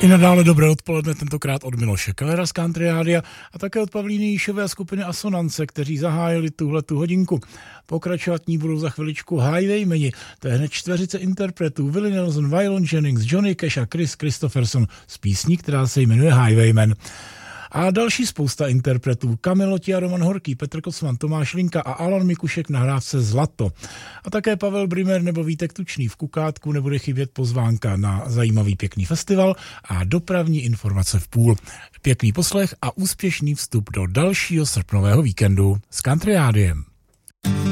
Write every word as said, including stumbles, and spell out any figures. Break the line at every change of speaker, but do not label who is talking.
I nadále dobré odpoledne, tentokrát od Miloše Kellera z Country Rádia a také od Pavlíny Jíšové a skupiny Asonance, kteří zahájili tuhletu hodinku. Pokračovat ní budou za chviličku Highwaymeni, to je hned čtveřice interpretů Willie Nelson, Waylon Jennings, Johnny Cash a Chris Christopherson z písní, která se jmenuje Highwaymen. A další spousta interpretů, Kamiloti a Roman Horký, Petr Kocman, Tomáš Linka a Alan Mikušek v nahrávce Zlato. A také Pavel Brimer nebo Vítek Tučný v Kukátku, nebude chybět pozvánka na zajímavý pěkný festival a dopravní informace v půl. Pěkný poslech a úspěšný vstup do dalšího srpnového víkendu s Country Rádiem.